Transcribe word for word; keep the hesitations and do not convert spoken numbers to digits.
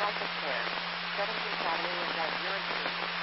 South of Clare, seventeen Saturday and Van Buren Street.